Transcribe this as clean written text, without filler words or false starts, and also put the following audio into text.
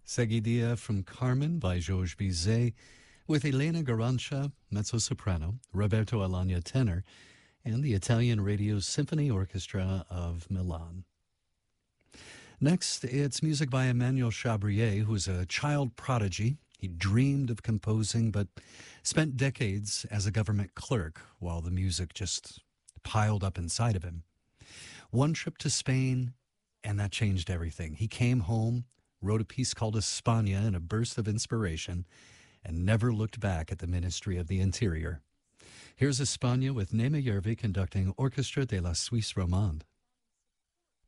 Seguidilla from Carmen by Georges Bizet, with Elena Garancia, mezzo-soprano, Roberto Alagna, tenor, and the Italian Radio Symphony Orchestra of Milan. Next, it's music by Emmanuel Chabrier, who's a child prodigy. He dreamed of composing, but spent decades as a government clerk while the music just piled up inside of him. One trip to Spain, and that changed everything. He came home, wrote a piece called España in a burst of inspiration, and never looked back at the Ministry of the Interior. Here's España with Nema Yervi conducting Orchestra de la Suisse Romande.